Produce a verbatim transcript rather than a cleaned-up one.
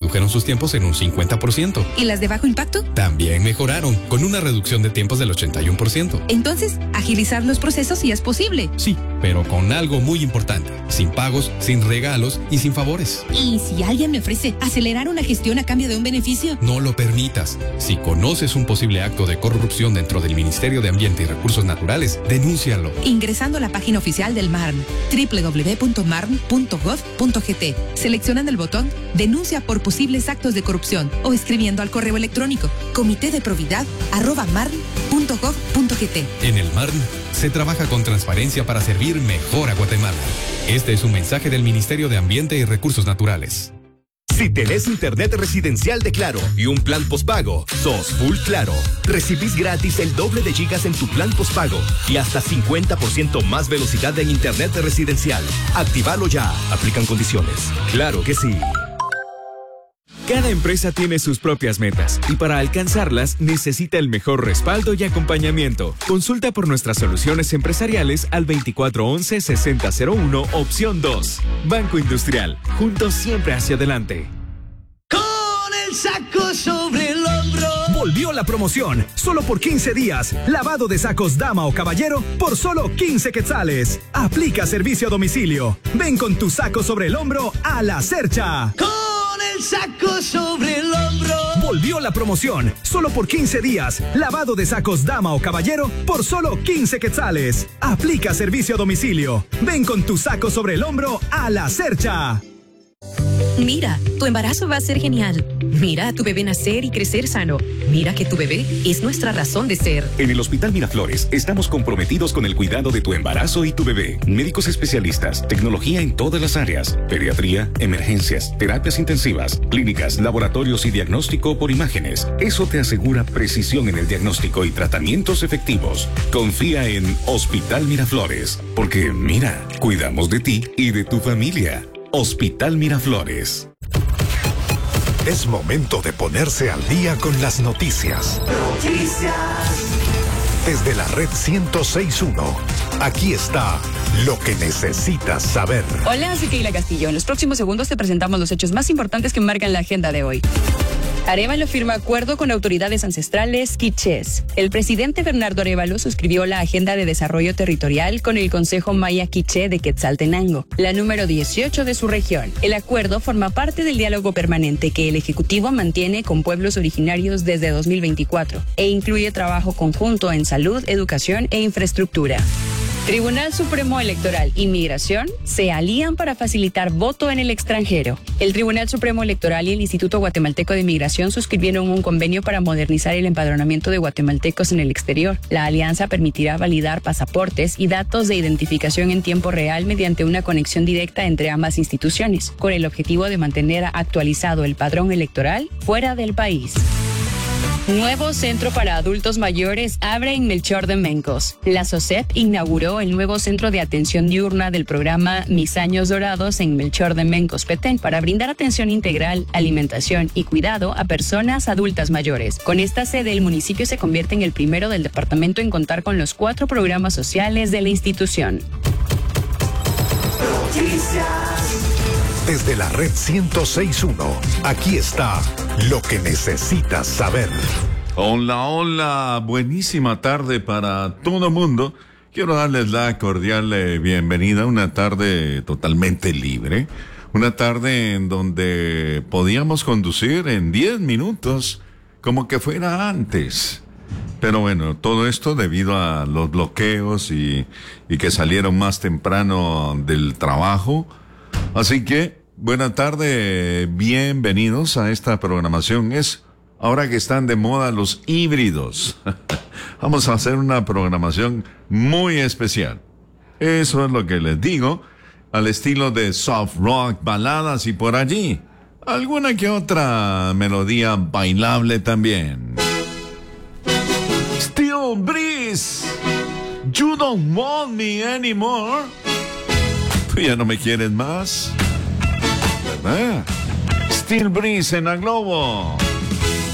redujeron sus tiempos en un cincuenta por ciento. ¿Y las de bajo impacto? También mejoraron, con una reducción de tiempos del ochenta y uno por ciento. Entonces, agilizar los procesos sí es posible. Sí, pero con algo muy importante: sin pagos, sin regalos y sin favores. ¿Y si alguien me ofrece acelerar una gestión a cambio de un beneficio? No lo permitas. Si conoces un posible acto de corrupción dentro del Ministerio de Ambiente y Recursos Naturales, denúncialo. Ingresando a la página oficial del M A R N, doble u doble u doble u punto marn punto gov punto g t, seleccionando el botón Denuncia por posibles actos de corrupción o escribiendo al correo electrónico comité de probidad arroba marn punto gov punto g t. En el M A R N se trabaja con transparencia para servir mejor a Guatemala. Este es un mensaje del Ministerio de Ambiente y Recursos Naturales. Si tenés internet residencial de Claro y un plan postpago, sos full Claro. Recibís gratis el doble de gigas en tu plan postpago y hasta cincuenta por ciento más velocidad en internet residencial. Actívalo ya. Aplican condiciones. Claro que sí. Cada empresa tiene sus propias metas y para alcanzarlas necesita el mejor respaldo y acompañamiento. Consulta por nuestras soluciones empresariales al veinticuatro once sesenta cero uno opción dos. Banco Industrial, juntos siempre hacia adelante. Con el saco sobre el hombro. Volvió la promoción, solo por quince días. Lavado de sacos dama o caballero por solo quince quetzales. Aplica servicio a domicilio. Ven con tu saco sobre el hombro a La Cercha. Con el saco sobre el hombro. Volvió la promoción, solo por quince días. Lavado de sacos dama o caballero por solo quince quetzales. Aplica servicio a domicilio. Ven con tu saco sobre el hombro a La Cercha. Mira, tu embarazo va a ser genial. Mira a tu bebé nacer y crecer sano. Mira que tu bebé es nuestra razón de ser. En el Hospital Miraflores estamos comprometidos con el cuidado de tu embarazo y tu bebé. Médicos especialistas, tecnología en todas las áreas, pediatría, emergencias, terapias intensivas, clínicas, laboratorios y diagnóstico por imágenes. Eso te asegura precisión en el diagnóstico y tratamientos efectivos. Confía en Hospital Miraflores, porque mira, cuidamos de ti y de tu familia. Hospital Miraflores. Es momento de ponerse al día con las noticias. Noticias. Desde la red ciento seis punto uno, aquí está lo que necesitas saber. Hola, soy Keila Castillo. En los próximos segundos te presentamos los hechos más importantes que marcan la agenda de hoy. Arévalo firma acuerdo con autoridades ancestrales quichés. El presidente Bernardo Arévalo suscribió la Agenda de Desarrollo Territorial con el Consejo Maya Quiché de Quetzaltenango, la número dieciocho de su región. El acuerdo forma parte del diálogo permanente que el Ejecutivo mantiene con pueblos originarios desde dos mil veinticuatro e incluye trabajo conjunto en salud, educación e infraestructura. Tribunal Supremo Electoral y Migración se alían para facilitar voto en el extranjero. El Tribunal Supremo Electoral y el Instituto Guatemalteco de Migración suscribieron un convenio para modernizar el empadronamiento de guatemaltecos en el exterior. La alianza permitirá validar pasaportes y datos de identificación en tiempo real mediante una conexión directa entre ambas instituciones, con el objetivo de mantener actualizado el padrón electoral fuera del país. Nuevo centro para adultos mayores abre en Melchor de Mencos. La SOCEP inauguró el nuevo centro de atención diurna del programa Mis Años Dorados en Melchor de Mencos, Petén, para brindar atención integral, alimentación y cuidado a personas adultas mayores. Con esta sede, el municipio se convierte en el primero del departamento en contar con los cuatro programas sociales de la institución. Desde la red ciento seis punto uno, aquí está lo que necesitas saber. Hola, hola, buenísima tarde para todo el mundo. Quiero darles la cordial eh, bienvenida a una tarde totalmente libre. Una tarde en donde podíamos conducir en diez minutos, como que fuera antes. Pero bueno, todo esto debido a los bloqueos y, y que salieron más temprano del trabajo. Así que, buena tarde, bienvenidos a esta programación. Es ahora que están de moda los híbridos. Vamos a hacer una programación muy especial. Eso es lo que les digo, al estilo de soft rock, baladas y por allí, alguna que otra melodía bailable también. Steel Breeze, you don't want me anymore. Tú ya no me quieres más, ¿verdad? Steel Breeze en la Globo.